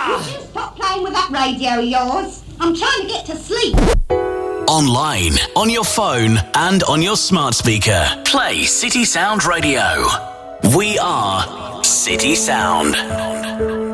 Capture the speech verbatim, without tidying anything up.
Would you stop playing with that radio of yours? I'm trying to get to sleep. Online, on your phone, and on your smart speaker. Play City Sound Radio. We are City Sound.